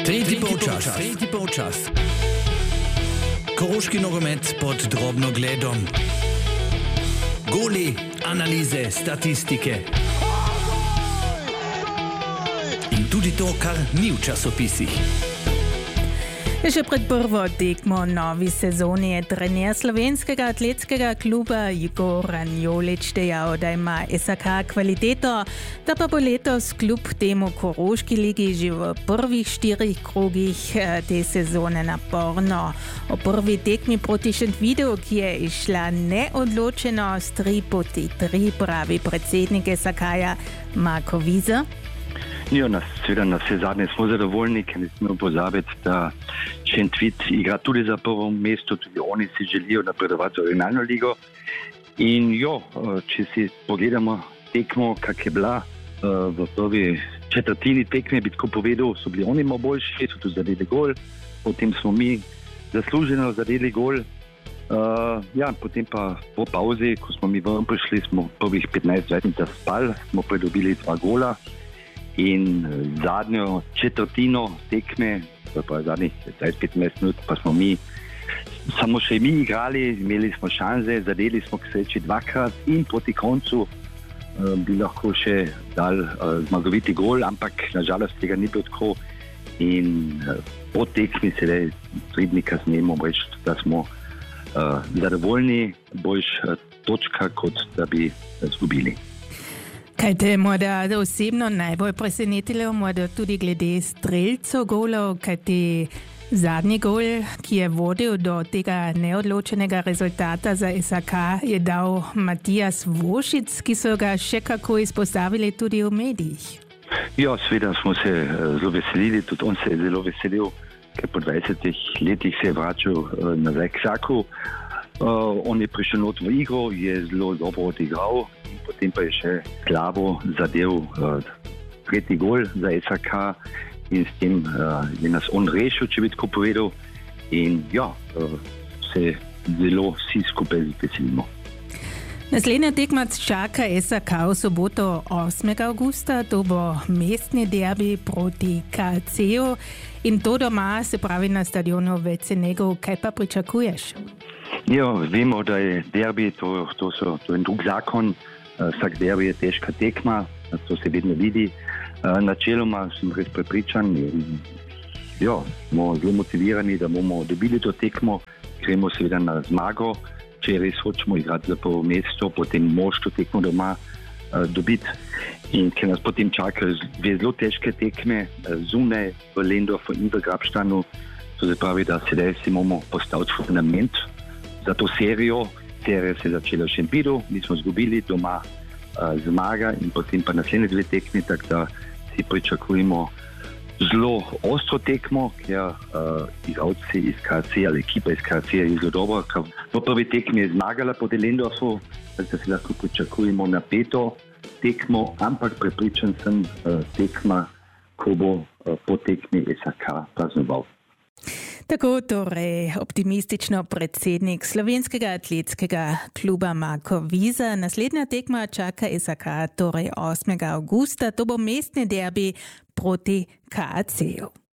Tretji polčas. Koroški nogomet pod drobnogledom. Goli, analize, statistike. In tudi to, kar ni v časopisih. Še pred prvo tekmo novi sezoni je trener slovenskega atletskega kluba Goran Jolič dejal, da ima SAK kvaliteto, da pa bo letos kljub temu Koroški ligi že v prvih 4 krogih te sezone naporno. O prvi tekmi proti Šentvidu, ki je išla neodločeno s 3-3, pravi predsednik SAK-ja Marko Wiese. Ja, seveda na vse zadnje smo zadovoljni, ker ne smemo pozabiti, da Šentvid igra tudi za prvo mesto, tudi oni si želijo napredovati v regionalno ligo. In če si pogledamo tekmo, kak je bila v prvi četrtini tekme, bi tako povedal, so bili oni malo boljši, so tu zadeli gol, potem smo mi zasluženo zadeli gol. Potem pa po pauzi, ko smo mi ven prišli, smo prvih 15-20 minut spali, smo pridobili 2 gola. In zadnjo četrtino tekme, pa zadnjih 15 minut, pa smo samo še mi igrali, imeli smo šanse, zadeli smo k sreči 2krat in proti koncu bi lahko še dal zmagoviti gol, ampak nažalost tega ni bilo tako. In po tekmi se 3 dni kasneje moramo reči, da smo zadovoljni, boljš točka, kot da bi izgubili. Kaj te morda osebno najbolj presenetilo, morda tudi glede streljcev golov, kaj ti zadnji gol, ki je vodil do tega neodločenega rezultata za SAK, je dal Matijas Vošic, ki so ga še kako izpostavili tudi v medijih. Ja, seveda smo se zelo veselili, tudi on se je zelo veselil, ker po 20 letih se je vračal nazaj k SAK-u. On je prišel not v igro, je zelo dobro odigral. Potem pa je še glavo zadev 3. gol za SAK in s tem je nas on rešil, če bi tako povedal. In se zelo vsi skupaj veselimo. Naslednja tekma čaka SAK v soboto 8. avgusta, to bo mestni derbi proti KC-ju in to doma, se pravi na stadionu Vecenegov. Kaj pa pričakuješ? Ja, vemo, da je derbi, to je drug zakon. Vsak derbi je težka tekma, to se vedno vidi. Načeloma sem res prepričan in smo zelo motivirani, da bomo dobili to tekmo. Gremo seveda na zmago, če res hočemo igrati za prvo mesto, potem mož to tekmo doma dobiti. In ker nas potem čakajo 2 zelo težke tekme, zunaj v Lendorfu in v Grabštanu, to se pravi, da sedaj si moramo postaviti fundament za to serijo. Serija se je začela v Šentvidu, mi smo izgubili doma zmaga in potem pa naslednje 2 tekme, tako da si pričakujemo zelo ostro tekmo, ker igralci iz KC ali ekipa iz KC je zelo dobro. V prvi tekmi je zmagala proti Lendorfu, tako da si lahko pričakujemo napeto tekmo, ampak prepričan sem tekma, ko bo po tekmi SAK praznoval. Tako torej optimistično predsednik slovenskega atletskega kluba Marko Wiese. Naslednja tekma čaka SAK torej 8. avgusta, to bo mestni derbi proti KC-ju.